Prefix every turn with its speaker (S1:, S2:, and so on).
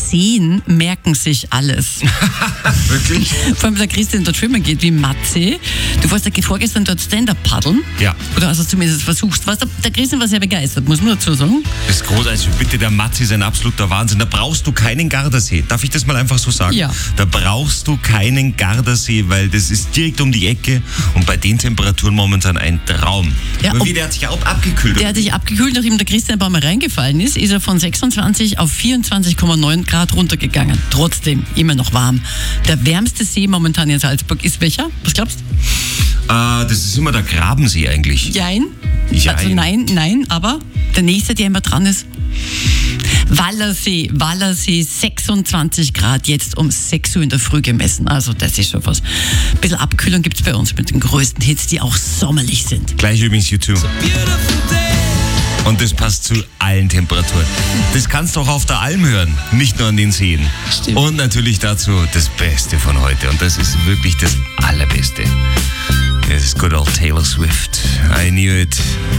S1: Seen merken sich alles.
S2: Wirklich?
S1: Vor allem der Christian dort schwimmen geht wie Matze. Du warst ja vorgestern dort Stand-Up paddeln.
S2: Ja.
S1: Oder hast du zumindest versucht. Der Christian war sehr begeistert, muss man dazu sagen.
S2: Das ist großartig. Bitte, der Matze ist ein absoluter Wahnsinn. Da brauchst du keinen Gardasee. Darf ich das mal einfach so sagen?
S1: Ja.
S2: Da brauchst du keinen Gardasee, weil das ist direkt um die Ecke und bei den Temperaturen momentan ein Traum.
S1: Ja,
S2: Aber der hat sich auch abgekühlt.
S1: Der hat sich abgekühlt, nachdem der Christian ein paar Mal reingefallen ist er von 26 auf 24,9 Grad runtergegangen. Trotzdem immer noch warm. Der wärmste See momentan in Salzburg ist welcher? Was glaubst du?
S2: Das ist immer der Grabensee eigentlich.
S1: Jein.
S2: Jein.
S1: Also nein, aber der nächste, der immer dran ist, Wallersee 26 Grad, jetzt um 6 Uhr in der Früh gemessen. Also das ist schon was. Ein bisschen Abkühlung gibt es bei uns mit den größten Hits, die auch sommerlich sind.
S2: Gleich übrigens U2. Und das passt zu allen Temperaturen. Das kannst du auch auf der Alm hören, nicht nur an den Seen.
S1: Stimmt.
S2: Und natürlich dazu das Beste von heute. Und das ist wirklich das Allerbeste. Das ist good old Taylor Swift. I knew it.